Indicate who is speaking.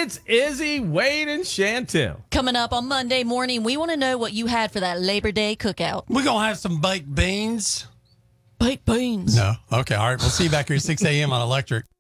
Speaker 1: It's Izzy, Wade, and Chantel.
Speaker 2: Coming up on Monday morning, we want to know what you had for that Labor Day cookout.
Speaker 3: We're going to have some baked beans.
Speaker 2: Baked beans.
Speaker 3: No. Okay. All right. We'll see you back here at 6 a.m. on Electric.